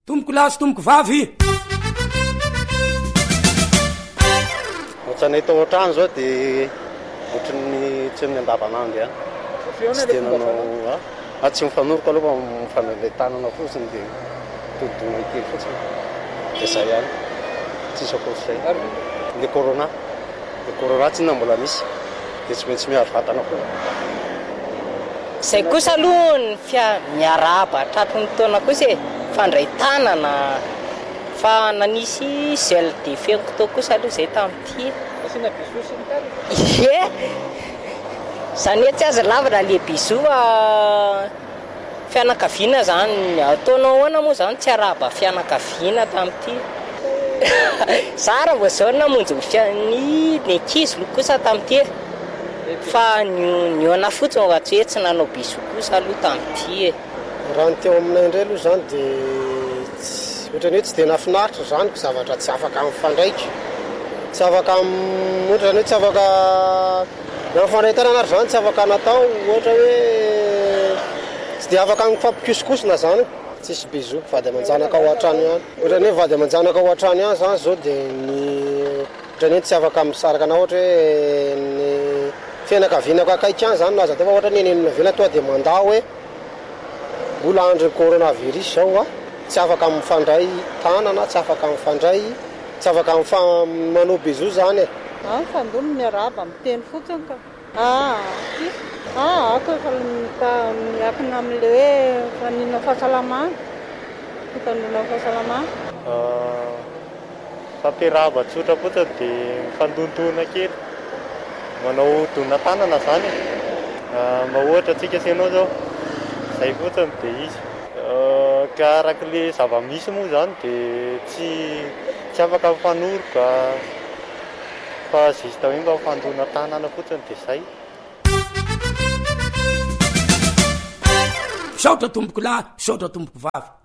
Tomboko lahy sy tomboko vavy. Ohatran'ny tao an-trano zao dia ohatran'ny tsy amin'ny andavanandro tsy tena nanao tsy mifanoroko aloha mifanale tanana fotsiny dia todidona kely fotsiny dia zay ihany tsisy akoatr'izay. Le corona tsy na mbola misy dia tsy maintsy miaro vatana koa. Zay kosa aloha ny miarahaba tratry ny taona kosa fandray tanana fa nanisy gel de fenko kosa aloha zay tamin'ity. Asina bisou sy ny tany. Zany hoe tsy aza lavana le bisou fianakaviana zany ataonao ahoana moa zany tsy arahaba fianakaviana tamin'ity. Sara vao zao namonjy ny ankizy kosa tamin'ity. Fa ny ona fotsiny ho atsy hoe tsy nanao bisou kosa aloha tamin'ity. Raha ny teo aminay indray aloha zany dia ohatrany hoe tsy dia nafinaritra zany ko zavatra tsy afaka mifandraika. Tsy afaka ohatrany hoe tsy afaka mifandray tanana ary zany tsy afaka natao ohatra hoe tsy dia afaka mifampikisikosina zany. Tsisy bisou vady aman-janaka ao an-trano ihany. Ohatrany hoe vady aman-janaka ao an-trano ihany zany zao dia ohatrany hoe tsy afaka misaraka na ohatra hoe ny fianakavianako akaiky ihany zany naza tefa ohatra ny eny navela toa dia mandà hoe mbola andro coronavirus zao tsy afaka mifandray tanana, tsy afaka mifandray, tsy afaka manao bisou zany. Fandono miarahaba miteny fotsiny ka. Ako efa miakina amin'le hoe fanina fahasalamana. Fitandrona fahasalamana. Fampiarahaba tsotra fotsiny dia mifandontoana kely. Manao dona tanana zany. Mba ohatra antsika asianao zao. Zay fotsiny dia izy. Ka arak'ilay zava-misy moa zany dia tsy afaka mifanoroka. Fa zista hoe mba mifandona tanana fotsiny dia zay. Saotra tomboko lahy, saotra tomboko vavy.